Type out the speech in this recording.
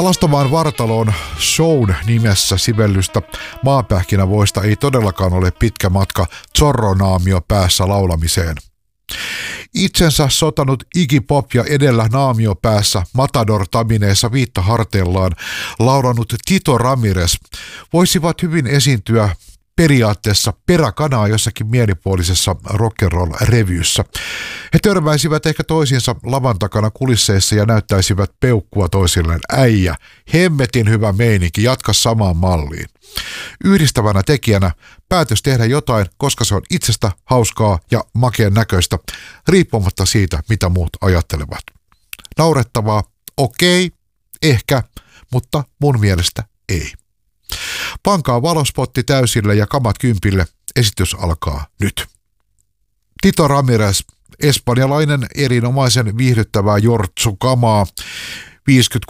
Haastavaan vartaloon shown nimessä sivellystä maapähkinävoista ei todellakaan ole pitkä matka Zorro-naamio päässä laulamiseen. Itsensä sotanut Iggy Pop ja edellä naamio päässä Matador-tamineessa viittaharteillaan laulanut Tito Ramirez voisivat hyvin esiintyä periaatteessa peräkanaa jossakin mielipuolisessa rock'n'roll-revyssä. He törmäisivät ehkä toisiinsa lavan takana kulisseissa ja näyttäisivät peukkua toisilleen. Äijä, hemmetin hyvä meininki, jatka samaan malliin. Yhdistävänä tekijänä päätös tehdä jotain, koska se on itsestä hauskaa ja makeen näköistä, riippumatta siitä, mitä muut ajattelevat. Naurettavaa, okei, ehkä, mutta mun mielestä ei. Pankaa valospotti täysille ja kamat kympille. Esitys alkaa nyt. Tito Ramirez, espanjalainen erinomaisen viihdyttävää jortsukamaa, 50